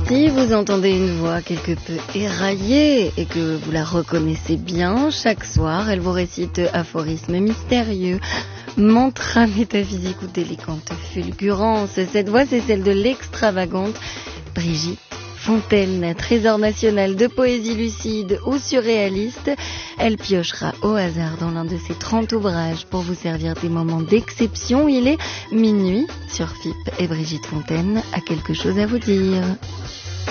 Si vous entendez une voix quelque peu éraillée et que vous la reconnaissez bien, chaque soir, elle vous récite aphorismes mystérieux, mantras métaphysiques ou d'élégantes fulgurances. Cette voix, c'est celle de l'extravagante Brigitte Fontaine, trésor national de poésie lucide ou surréaliste. Elle piochera au hasard dans l'un de ses 30 ouvrages pour vous servir des moments d'exception. Il est minuit sur FIP et Brigitte Fontaine a quelque chose à vous dire.